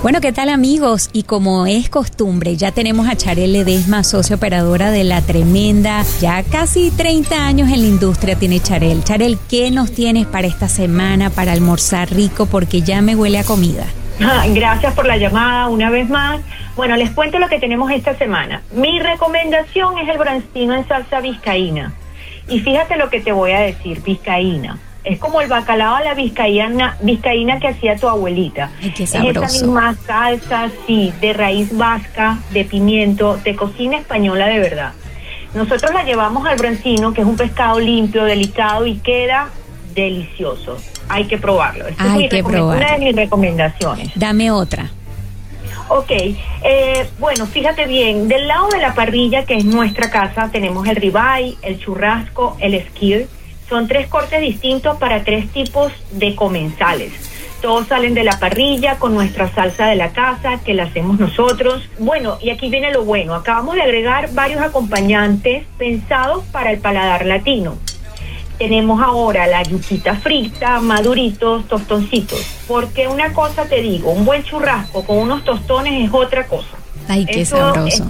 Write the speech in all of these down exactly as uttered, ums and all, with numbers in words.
Bueno, ¿qué tal, amigos? Y como es costumbre, ya tenemos a Charel Ledesma, socia operadora de La Tremenda. Ya casi treinta años en la industria tiene Charel. Charel, ¿qué nos tienes para esta semana para almorzar rico? Porque ya me huele a comida. Ah, gracias por la llamada una vez más. Bueno, les cuento lo que tenemos esta semana. Mi recomendación es el brancino en salsa vizcaína. Y fíjate lo que te voy a decir, vizcaína. Es como el bacalao a la vizcaína, vizcaína que hacía tu abuelita. Ay, qué sabroso. Es esa misma salsa, sí, de raíz vasca, de pimiento, de cocina española de verdad. Nosotros la llevamos al brancino, que es un pescado limpio, delicado y queda delicioso. Hay que probarlo. Esta Hay es que probarlo. Una de mis recomendaciones. Dame otra. Ok, eh, bueno, fíjate bien, del lado de la parrilla, que es nuestra casa, tenemos el ribeye, el churrasco, el esquir. Son tres cortes distintos para tres tipos de comensales. Todos salen de la parrilla con nuestra salsa de la casa, que la hacemos nosotros. Bueno, y aquí viene lo bueno. Acabamos de agregar varios acompañantes pensados para el paladar latino. Tenemos ahora la yuquita frita, maduritos, tostoncitos. Porque una cosa te digo, un buen churrasco con unos tostones es otra cosa. Ay, qué Eso, sabroso.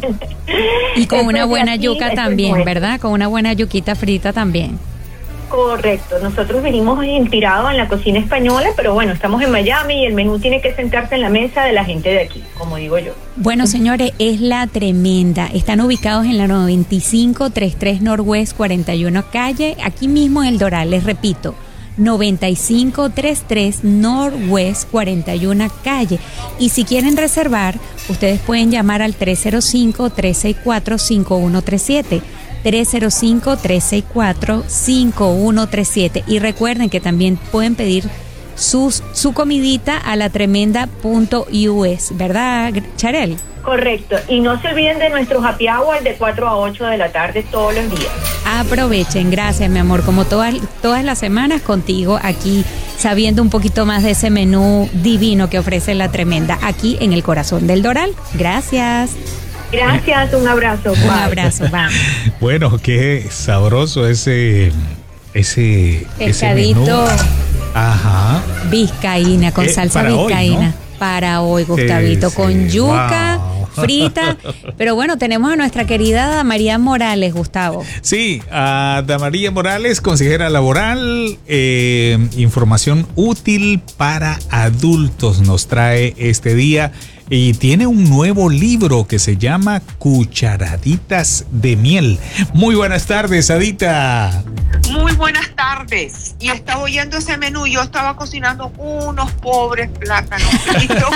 Y con una buena así, yuca también, ¿verdad? Con una buena yuquita frita también. Correcto, nosotros vinimos inspirados en la cocina española, pero bueno, estamos en Miami y el menú tiene que sentarse en la mesa de la gente de aquí, como digo yo. Bueno, señores, es La Tremenda. Están ubicados en la noventa y cinco treinta y tres Northwest cuarenta y uno calle, aquí mismo en El Doral, les repito, noventa y cinco treinta y tres Northwest cuarenta y uno calle. Y si quieren reservar, ustedes pueden llamar al tres cero cinco, tres seis cuatro, cinco uno tres siete. tres cero cinco, tres seis cuatro, cinco uno tres siete. Y recuerden que también pueden pedir sus, su comidita a la tremenda punto u s, ¿verdad, Charel? Correcto, y no se olviden de nuestros happy hour de cuatro a ocho de la tarde todos los días. Aprovechen, gracias, mi amor, como todas, todas las semanas contigo aquí, sabiendo un poquito más de ese menú divino que ofrece La Tremenda, aquí en el corazón del Doral. Gracias. Gracias, un abrazo. Un Bye. abrazo, vamos. Bueno, qué sabroso ese ese pescadito. Ese menú. Ajá. Vizcaína, con Eh, salsa para hoy, vizcaína. ¿no? Para hoy, Gustavito, Sí, con sí, yuca, wow. frita. Pero bueno, tenemos a nuestra querida María Morales, Gustavo. Sí, a Damaría Morales, consejera laboral, eh, información útil para adultos nos trae este día. Y tiene un nuevo libro que se llama Cucharaditas de Miel. Muy buenas tardes, Adita. Muy buenas tardes. Y estaba oyendo ese menú. Yo estaba cocinando unos pobres plátanos fritos.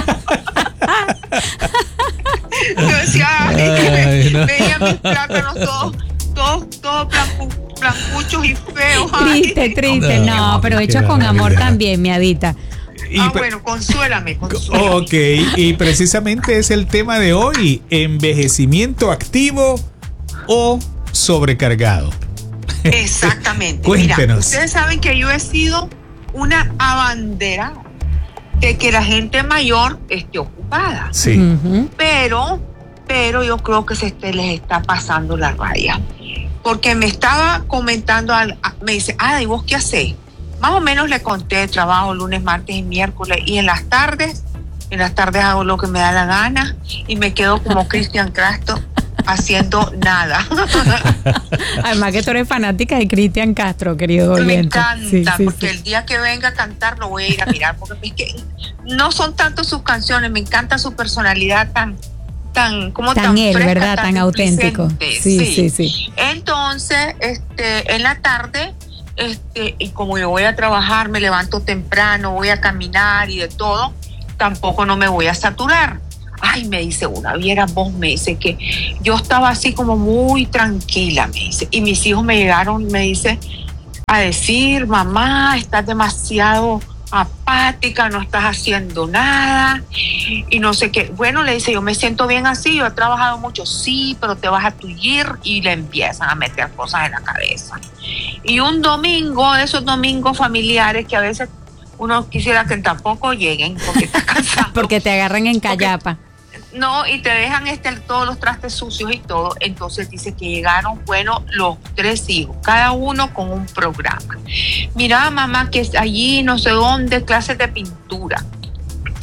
Yo decía, ay, Ay, no. veía mis plátanos todos, todos, todos blancu, blancuchos y feos. Ay. Triste, triste. No, No, pero qué hecho con amor barbaridad. también, mi Adita. Y Ah, pre- bueno, consuélame, consuélame. Ok, y precisamente es el tema de hoy, envejecimiento activo o sobrecargado. Exactamente. Cuéntenos. Mira, ustedes saben que yo he sido una abandera de que la gente mayor esté ocupada. Sí. Ujú. Pero, pero yo creo que se te les está pasando la raya. Porque me estaba comentando, al, me dice, ah, ¿y vos qué hacés? Más o menos le conté, trabajo lunes, martes y miércoles, y en las tardes, en las tardes hago lo que me da la gana, y me quedo como Cristian Castro haciendo nada. Además que tú eres fanática de Cristian Castro, querido Me oyente. encanta, Sí, sí, porque sí. el día que venga a cantar lo voy a ir a mirar, porque es que no son tanto sus canciones, me encanta su personalidad tan, tan, como Tan tan, él, fresca, ¿verdad? Tan auténtico. displicente. Sí, sí, sí. Entonces, este, en la tarde, este, y como yo voy a trabajar, me levanto temprano, voy a caminar y de todo, tampoco no me voy a saturar. Ay, me dice una, viera vos, me dice que yo estaba así como muy tranquila, me dice, y mis hijos me llegaron, me dice, a decir, mamá, estás demasiado apática, no estás haciendo nada, y no sé qué. Bueno, le dice, yo me siento bien así, yo he trabajado mucho, sí, pero te vas a tullir, y le empiezan a meter cosas en la cabeza. Y un domingo, de esos domingos familiares que a veces uno quisiera que tampoco lleguen, porque está cansado. Porque te agarran en callapa. No, y te dejan este, todos los trastes sucios y todo. Entonces dice que llegaron, bueno, los tres hijos, cada uno con un programa. Mira, mamá, que allí no sé dónde, clases de pintura.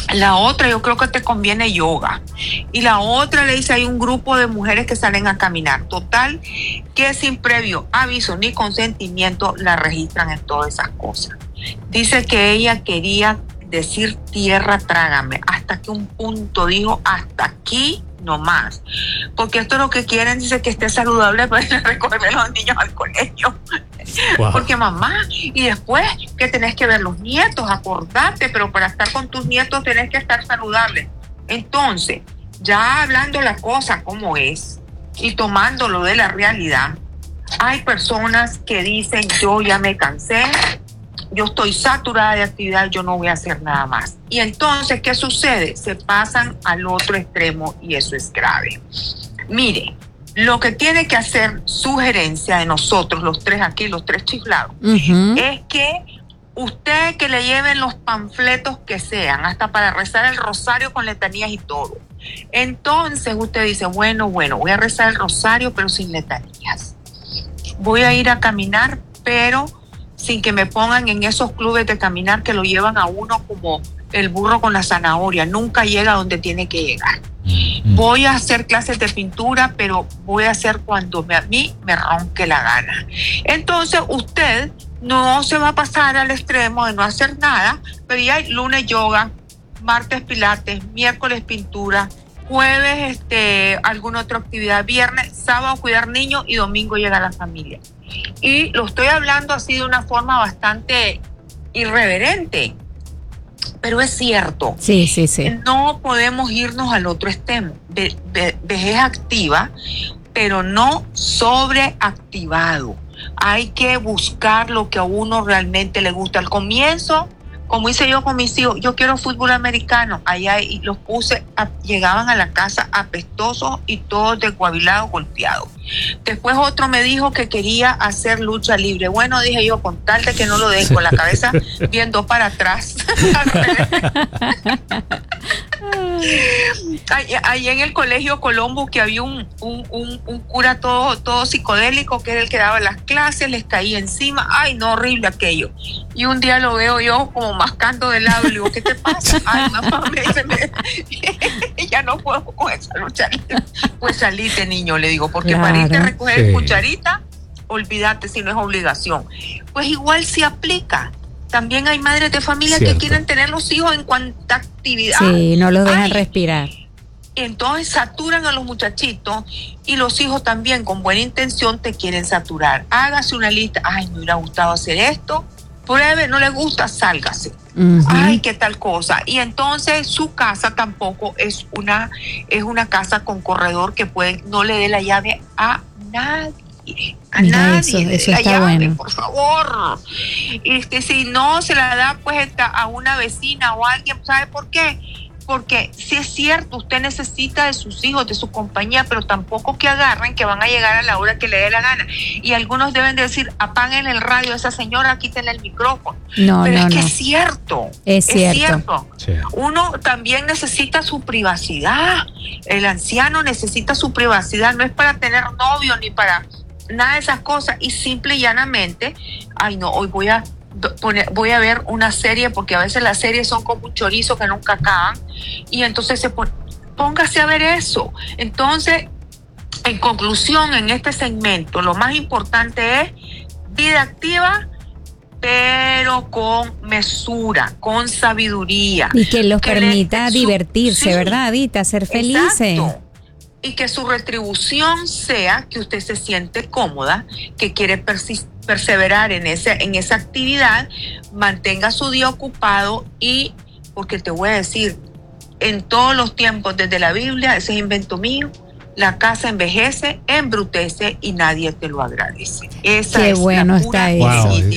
La otra, yo creo que te conviene yoga. Y la otra le dice, hay un grupo de mujeres que salen a caminar. Total, que sin previo aviso ni consentimiento la registran en todas esas cosas. Dice que ella quería decir tierra, trágame, hasta que un punto dijo, hasta aquí no más. Porque esto es lo que quieren, dice que esté saludable para ir a recoger a los niños al colegio. Wow. Porque mamá, y después que tenés que ver los nietos, acordate, pero para estar con tus nietos tenés que estar saludable. Entonces, ya hablando la cosa como es y tomándolo de la realidad, hay personas que dicen, yo ya me cansé, yo estoy saturada de actividad, yo no voy a hacer nada más. Y entonces, ¿qué sucede? Se pasan al otro extremo y eso es grave. Mire, lo que tiene que hacer sugerencia de nosotros, los tres aquí, los tres chiflados, uh-huh. es que usted que le lleven los panfletos que sean, hasta para rezar el rosario con letanías y todo. Entonces usted dice, bueno, bueno, voy a rezar el rosario, pero sin letanías. Voy a ir a caminar, pero sin que me pongan en esos clubes de caminar que lo llevan a uno como el burro con la zanahoria. Nunca llega a donde tiene que llegar. Voy a hacer clases de pintura, pero voy a hacer cuando me, a mí me ronque la gana. Entonces usted no se va a pasar al extremo de no hacer nada, pero ya hay lunes yoga, martes pilates, miércoles pintura, jueves este, alguna otra actividad, viernes, sábado cuidar niños y domingo llega la familia. Y lo estoy hablando así de una forma bastante irreverente, pero es cierto. Sí, sí, sí. No podemos irnos al otro extremo. Ve, ve, vejez activa, pero no sobreactivado. Hay que buscar lo que a uno realmente le gusta. Al comienzo, como hice yo con mis hijos, yo quiero fútbol americano. Allá y los puse, a, llegaban a la casa apestosos y todos desguabilados, golpeados. Después otro me dijo que quería hacer lucha libre. Bueno, dije yo, con tal de que no lo deje con la cabeza viendo para atrás. Ahí en el colegio Colombo, que había un, un, un, un cura todo, todo psicodélico, que era el que daba las clases, les caía encima. Ay, no, horrible aquello. Y un día lo veo yo como mascando de lado y le digo, ¿qué te pasa? Ay, mamá, me dice, me... ya no puedo con esa lucha libre. Pues salite, niño, le digo, porque claro, para irte a recoger sí. cucharita, olvídate si no es obligación. Pues igual se aplica. También hay madres de familia Cierto. que quieren tener los hijos en cuanta actividad. Sí, no los dejan Ay, respirar. Entonces saturan a los muchachitos y los hijos también con buena intención te quieren saturar. Hágase una lista. Ay, me hubiera gustado hacer esto. Pruebe, no le gusta, sálgase. Uh-huh. Ay, qué tal cosa. Y entonces su casa tampoco es una, es una casa con corredor que puede, no le dé la llave a nadie. A Mira nadie, eso, eso la está llave, bueno. por favor. Y que si no se la da pues a una vecina o a alguien, ¿sabe por qué? Porque sí es cierto, usted necesita de sus hijos, de su compañía, pero tampoco que agarren que van a llegar a la hora que le dé la gana. Y algunos deben de decir, apaguen el radio a esa señora, quítenle el micrófono. No, pero no, es que no. es cierto. Es, es cierto. cierto. Sí. Uno también necesita su privacidad. El anciano necesita su privacidad. No es para tener novio ni para nada de esas cosas. Y simple y llanamente, ay no, hoy voy a Poner, voy a ver una serie, porque a veces las series son como un chorizo que nunca acaban, y entonces se pone, póngase a ver eso. Entonces, en conclusión, en este segmento, lo más importante es vida activa, pero con mesura, con sabiduría. Y que los que permita le, divertirse, su, ¿verdad, Adita? Ser felices. Exacto. Y que su retribución sea que usted se siente cómoda, que quiere persistir, perseverar en ese, en esa actividad, mantenga su día ocupado. Y porque te voy a decir, en todos los tiempos, desde la Biblia, ese es invento mío, la casa envejece, embrutece y nadie te lo agradece. Esa Qué es bueno la pura está eso. Wow.